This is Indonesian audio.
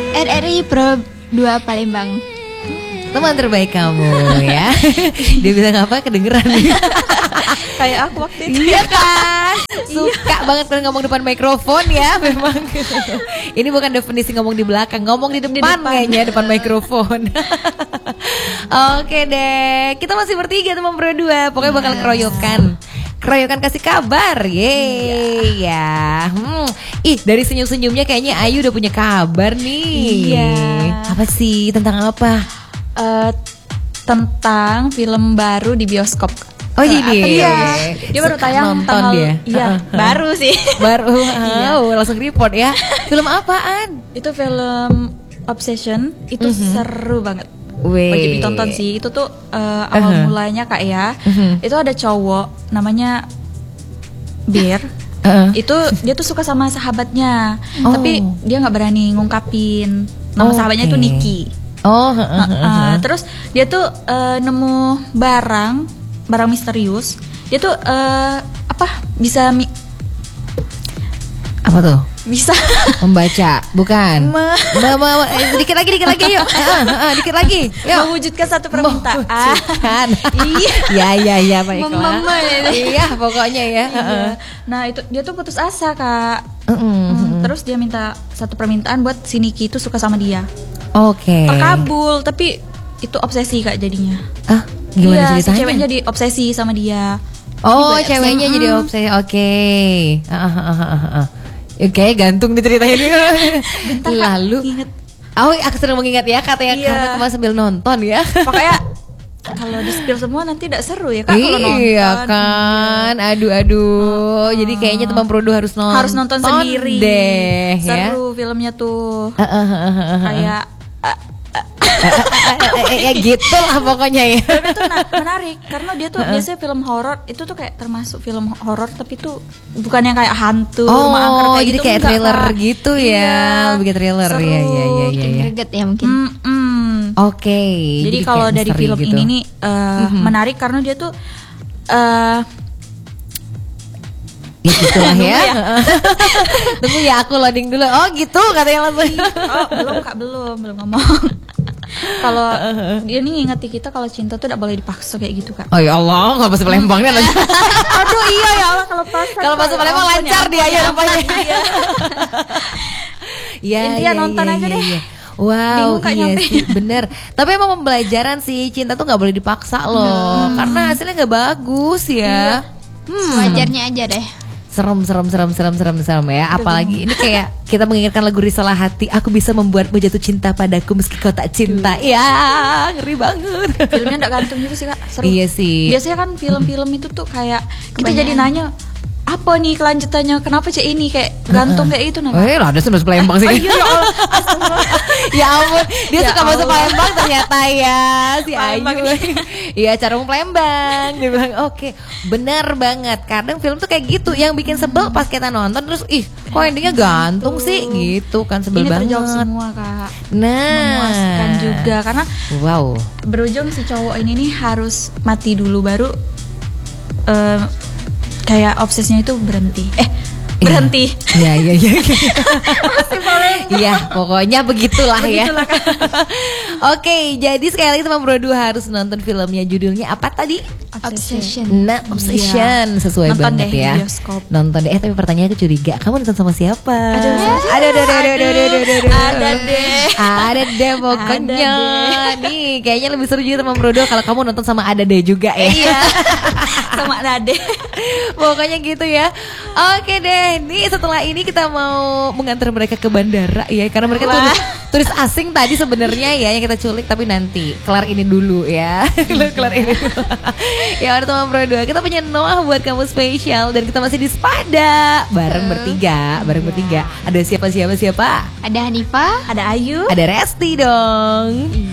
RRI Pro 2 Palembang. Teman terbaik kamu ya. Dia bilang apa kedengeran. Kayak aku waktu itu. Iya kan. Suka banget kalau ngomong depan mikrofon ya. Memang ini bukan definisi ngomong di belakang, ngomong di depan kayaknya depan mikrofon. Oke deh, kita masih bertiga teman berdua. Pokoknya bakal keroyokan kasih kabar. Yeay ya. Ih, dari senyum-senyumnya kayaknya Ayu udah punya kabar nih. Iya. Apa sih, tentang apa? Tentang film baru di bioskop. Oh jadi dia baru tayang nonton tanggal dia. Iya, baru sih. Baru langsung report ya. Film apaan? Itu film Obsession. Itu seru banget. Wajib ditonton sih. Itu tuh awal mulanya Kak ya. Itu ada cowok namanya Bear. Itu dia tuh suka sama sahabatnya, tapi dia nggak berani ngungkapin. Nama sahabatnya itu Nikki. Terus dia tuh nemu barang misterius. Dia tuh bisa apa tuh? Bisa membaca, bukan? Dikit lagi yuk. Dikit lagi. Yuk. Mewujudkan satu permintaan. Iya baiklah. Iya, pokoknya ya. Nah, itu dia tuh putus asa, Kak. Terus dia minta satu permintaan buat si Nikki itu suka sama dia. Oke. Terkabul, tapi itu obsesi Kak jadinya. Gimana ceritanya? Si ceweknya jadi obsesi sama dia. Ceweknya jadi obsesi. Oke. Oke, gantung diceritain. Bentar, lalu inget. Aku sedang mengingat ya katanya karena kemarin sambil nonton ya. Pokoknya kalau di spill semua nanti tidak seru ya Kak kalau nonton. Iya kan. Aduh. Jadi kayaknya teman Prodo harus nonton sendiri deh. Seru filmnya tuh. Kayak ya gitu lah pokoknya ya. Tapi itu menarik karena dia tuh biasanya film horor itu tuh kayak termasuk film horor tapi tuh bukan yang kayak hantu angker kayak jadi gitu, kayak thriller gitu ya. Bikin thriller seru. Ya. Greget ya mungkin. Oke. Jadi kalau dari film gitu. Ini nih menarik karena dia tuh ya gitulah ya. Tunggu ya aku loading dulu. Oh gitu katanya langsung. belum ngomong. Kalau dia nih ngingati kita kalau cinta tuh tidak boleh dipaksa kayak gitu Kak. Oh ya Allah, kalau pas Palembang nih aduh iya ya Allah kalau pas Palembang lancar dia ya rupanya. Iya nonton aja deh. Wow, iya sih, bener. Tapi emang pembelajaran sih, cinta tuh nggak boleh dipaksa loh, karena hasilnya nggak bagus ya. Wajarnya aja deh. Serem ya. Apalagi ini kayak kita mengingatkan lagu Risalah Hati. Aku bisa membuatmu jatuh cinta padaku meski kau tak cinta. Ya, ngeri banget. Filmnya nggak gantung gitu sih Kak. Seru. Iya sih. Biasanya kan film-film itu tuh kayak kita jadi nanya apa nih kelanjutannya, kenapa cek ini kayak gantung kayak itu lah ada sebelum Palembang sih. Ya ampun, dia suka bahasa Palembang ternyata ya si Ayu. Iya, Carung Palembang. Dia bilang oke, benar banget. Kadang film tuh kayak gitu, yang bikin sebel pas kita nonton terus kok endingnya gantung sih gitu kan, sebel ini banget. Ini terjawab semua Kak. Memuaskan juga karena berujung si cowok ini nih harus mati dulu baru kayak obsesnya itu berhenti. Iya. Iya, pokoknya begitulah ya. Oke, jadi sekali lagi teman Bro2 harus nonton filmnya. Judulnya apa tadi? Obsession. Nah, Obsession sesuai nonton banget deh, ya. Bioskop. Nonton deh. Tapi pertanyaannya curiga. Kamu nonton sama siapa? Ada deh pokoknya. Nih, kayaknya lebih seru juga teman Bro2 kalau kamu nonton sama Ada deh juga ya. Iya. Sama Dade. Pokoknya gitu ya. Oke deh. Nih setelah ini kita mau mengantar mereka ke bandara ya, karena mereka turis asing tadi sebenarnya ya yang kita culik, tapi nanti kelar ini dulu ya. Kelar ini dulu. Ya udah teman Bro2, kita punya Noah buat kamu spesial dan kita masih di Spada bareng bertiga. Ada siapa? Ada Hanifah, ada Ayu, ada Resti dong.